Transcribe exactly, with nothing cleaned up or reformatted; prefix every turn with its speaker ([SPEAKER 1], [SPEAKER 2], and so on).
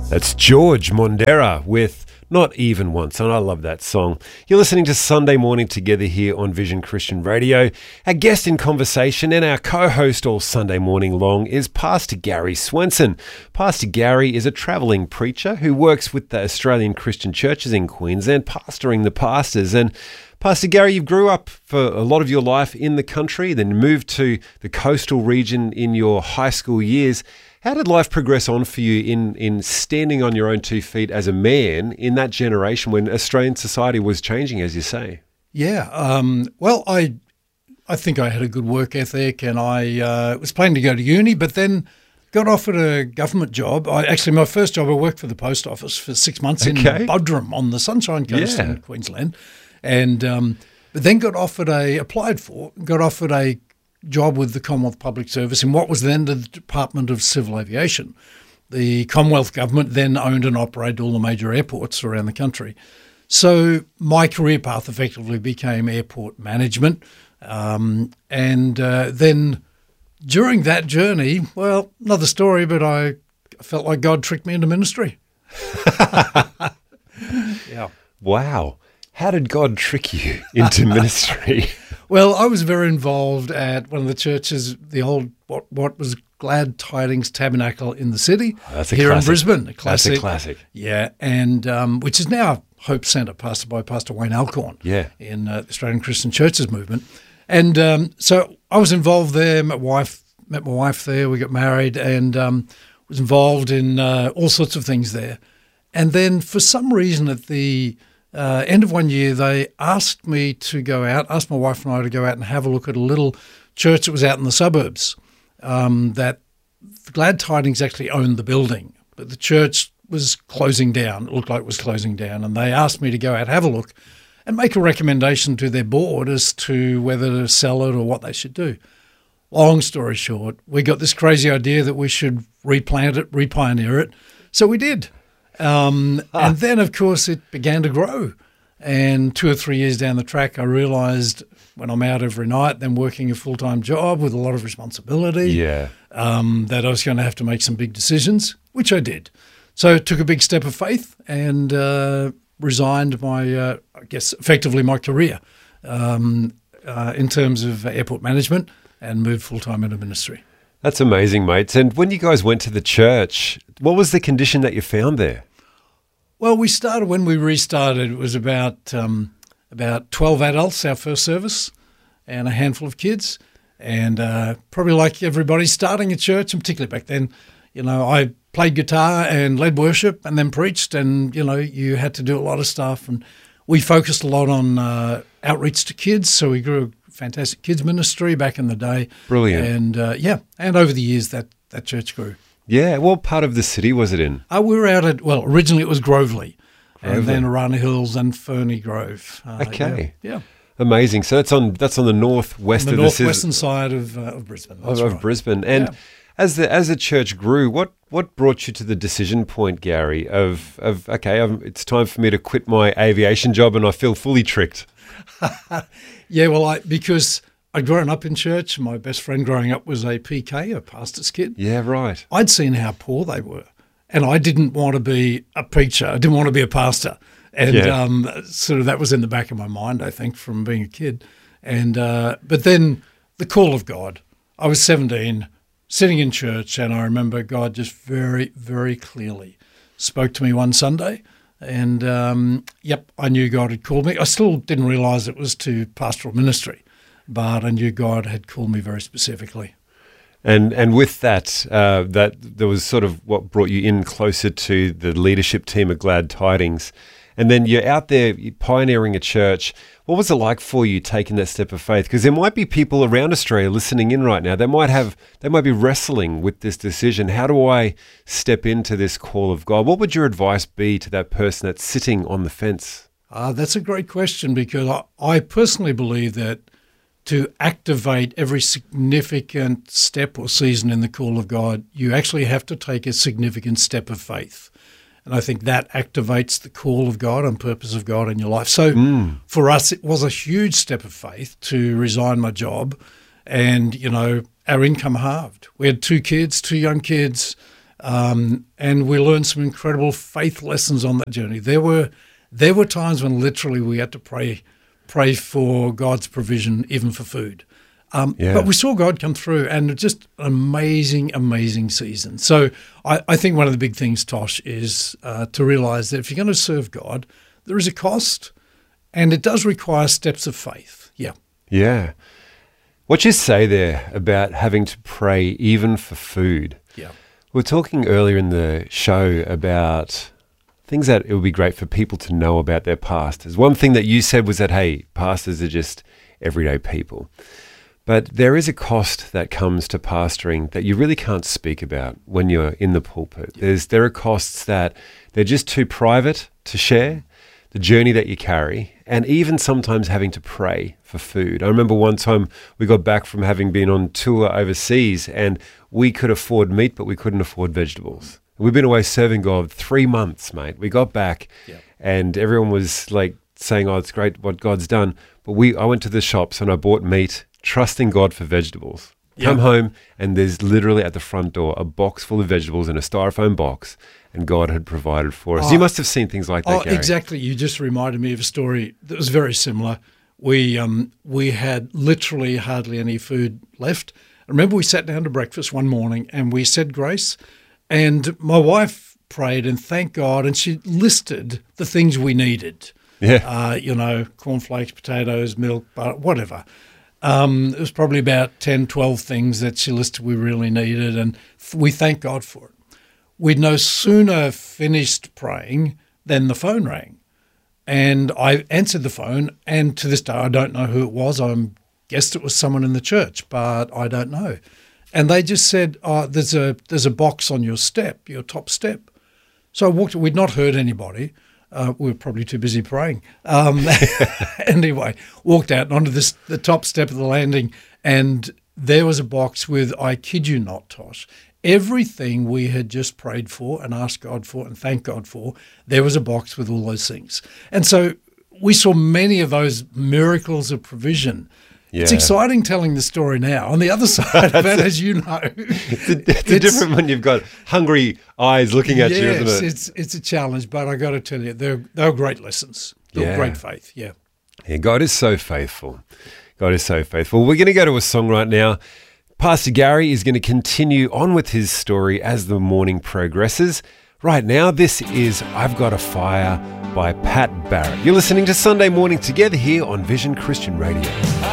[SPEAKER 1] That's George Mondera with Not Even Once, and I love that song. You're listening to Sunday Morning Together here on Vision Christian Radio. Our guest in conversation and our co-host all Sunday morning long is Pastor Gary Swenson. Pastor Gary is a travelling preacher who works with the Australian Christian churches in Queensland, pastoring the pastors. And Pastor Gary, you grew up for a lot of your life in the country, then moved to the coastal region in your high school years. How did life progress on for you in, in standing on your own two feet as a man in that generation when Australian society was changing, as you say?
[SPEAKER 2] Yeah, um, well, I I think I had a good work ethic, and I uh, was planning to go to uni, but then got offered a government job. I Actually, my first job, I worked for the post office for six months okay. in Buderim on the Sunshine Coast yeah. in Queensland, and um, but then got offered a, applied for, got offered a job with the Commonwealth Public Service in what was then the Department of Civil Aviation. The Commonwealth government then owned and operated all the major airports around the country. So my career path effectively became airport management. Um, and uh, then during that journey, well, another story, but I felt like God tricked me into ministry.
[SPEAKER 1] yeah. Wow. How did God trick you into ministry?
[SPEAKER 2] Well, I was very involved at one of the churches, the old, what what was Glad Tidings Tabernacle in the city.
[SPEAKER 1] Oh, that's a
[SPEAKER 2] here
[SPEAKER 1] classic.
[SPEAKER 2] in Brisbane. A classic.
[SPEAKER 1] That's a classic.
[SPEAKER 2] Yeah, and um, which is now Hope Centre, pastored by Pastor Wayne Alcorn
[SPEAKER 1] yeah.
[SPEAKER 2] in uh, the Australian Christian Churches movement. And um, so I was involved there, met, wife, met my wife there, we got married, and um, was involved in uh, all sorts of things there. And then for some reason at the Uh, end of one year, they asked me to go out, asked my wife and I to go out and have a look at a little church that was out in the suburbs. Um, that Glad Tidings actually owned the building, but the church was closing down. It looked like it was closing down, and they asked me to go out, have a look, and make a recommendation to their board as to whether to sell it or what they should do. Long story short, we got this crazy idea that we should replant it, repioneer it, so we did. Um, ah. And then, of course, it began to grow. And two or three years down the track, I realised when I'm out every night, then working a full-time job with a lot of responsibility,
[SPEAKER 1] yeah.
[SPEAKER 2] um, that I was going to have to make some big decisions, which I did. So I took a big step of faith and uh, resigned my, uh, I guess, effectively my career um, uh, in terms of airport management and moved full-time into ministry.
[SPEAKER 1] That's amazing, mates. And when you guys went to the church, what was the condition that you found there?
[SPEAKER 2] Well, we started, when we restarted, it was about um, about twelve adults, our first service, and a handful of kids. And uh, probably like everybody starting a church, and particularly back then, you know, I played guitar and led worship and then preached, and, you know, you had to do a lot of stuff. And we focused a lot on uh, outreach to kids, so we grew fantastic kids ministry back in the day.
[SPEAKER 1] Brilliant.
[SPEAKER 2] And uh, yeah, and over the years that, that church grew.
[SPEAKER 1] Yeah, what part of the city was it in?
[SPEAKER 2] Uh, we were out at, well, originally it was Grovely,
[SPEAKER 1] Grovely.
[SPEAKER 2] and then Arana Hills and Ferny Grove. Uh,
[SPEAKER 1] okay.
[SPEAKER 2] Yeah, yeah.
[SPEAKER 1] Amazing. So that's on that's on the northwest
[SPEAKER 2] on the
[SPEAKER 1] of the
[SPEAKER 2] northwestern side of, uh, of Brisbane. That's
[SPEAKER 1] of, of
[SPEAKER 2] right.
[SPEAKER 1] Brisbane. And
[SPEAKER 2] yeah.
[SPEAKER 1] as the as the church grew, what what brought you to the decision point, Gary, of of okay, I'm, it's time for me to quit my aviation job, and I feel fully tricked?
[SPEAKER 2] yeah, well, I because I'd grown up in church. My best friend growing up was a P K, a pastor's kid.
[SPEAKER 1] Yeah, right.
[SPEAKER 2] I'd seen how poor they were, and I didn't want to be a preacher. I didn't want to be a pastor. And
[SPEAKER 1] yeah.
[SPEAKER 2] um, sort of that was in the back of my mind, I think, from being a kid. And uh, but then the call of God. I was seventeen, sitting in church, and I remember God just very, very clearly spoke to me one Sunday. And, um, yep, I knew God had called me. I still didn't realise it was to pastoral ministry, but I knew God had called me very specifically.
[SPEAKER 1] And and with that, uh, that there was sort of what brought you in closer to the leadership team at Glad Tidings. And then you're out there pioneering a church. What was it like for you taking that step of faith? Because there might be people around Australia listening in right now. They might have, they might be wrestling with this decision. How do I step into this call of God? What would your advice be to that person that's sitting on the fence?
[SPEAKER 2] Uh, that's a great question, because I, I personally believe that to activate every significant step or season in the call of God, you actually have to take a significant step of faith. And I think that activates the call of God and purpose of God in your life. So mm. for us, it was a huge step of faith to resign my job, and, you know, our income halved. We had two kids, two young kids. Um, and we learned some incredible faith lessons on that journey. There were there were times when literally we had to pray pray for God's provision, even for food. Um,
[SPEAKER 1] Yeah.
[SPEAKER 2] But we saw God come through, and just an amazing, amazing season. So I, I think one of the big things, Tosh, is uh, to realize that if you're going to serve God, there is a cost, and it does require steps of faith. Yeah.
[SPEAKER 1] Yeah. What you say there about having to pray even for food.
[SPEAKER 2] Yeah.
[SPEAKER 1] We were talking earlier in the show about things that it would be great for people to know about their pastors. One thing that you said was that, hey, pastors are just everyday people. But there is a cost that comes to pastoring that you really can't speak about when you're in the pulpit. There's There are costs that they're just too private to share, the journey that you carry, and even sometimes having to pray for food. I remember one time we got back from having been on tour overseas, and we could afford meat, but we couldn't afford vegetables. We've been away serving God three months, mate. We got back,
[SPEAKER 2] Yeah.
[SPEAKER 1] and everyone was like saying, oh, it's great what God's done. But we, I went to the shops and I bought meat, trusting God for vegetables.
[SPEAKER 2] Yeah.
[SPEAKER 1] Come home, and there's literally at the front door a box full of vegetables in a styrofoam box, and God had provided for us.
[SPEAKER 2] Oh.
[SPEAKER 1] You must have seen things like that,
[SPEAKER 2] Oh,
[SPEAKER 1] Gary.
[SPEAKER 2] exactly. You just reminded me of a story that was very similar. We um, we had literally hardly any food left. I remember we sat down to breakfast one morning and we said grace, and my wife prayed and thanked God, and she listed the things we needed.
[SPEAKER 1] Yeah.
[SPEAKER 2] Uh, you know, cornflakes, potatoes, milk, butter, whatever. Um, it was probably about ten, twelve things that she listed we really needed, and th- we thank God for it. We'd no sooner finished praying than the phone rang. And I answered the phone, and to this day, I don't know who it was. I guessed it was someone in the church, but I don't know. And they just said, oh, there's a there's a box on your step, your top step. So I walked, we'd not heard anybody. Uh, we were probably too busy praying. Um, anyway, walked out onto this, the top step of the landing, and there was a box with, I kid you not, Tosh, everything we had just prayed for and asked God for and thanked God for. There was a box with all those things. And so we saw many of those miracles of provision. It's
[SPEAKER 1] Yeah.
[SPEAKER 2] exciting telling the story now. On the other side of it, as you know,
[SPEAKER 1] It's a, it's a different when you've got hungry eyes looking at you,
[SPEAKER 2] yes,
[SPEAKER 1] isn't it?
[SPEAKER 2] it's it's a challenge, but I got to tell you, they're they're great lessons. They're
[SPEAKER 1] Yeah.
[SPEAKER 2] great faith. Yeah.
[SPEAKER 1] Yeah, God is so faithful. God is so faithful. We're going to go to a song right now. Pastor Gary is going to continue on with his story as the morning progresses. Right now, this is I've Got a Fire by Pat Barrett. You're listening to Sunday Morning Together here on Vision Christian Radio.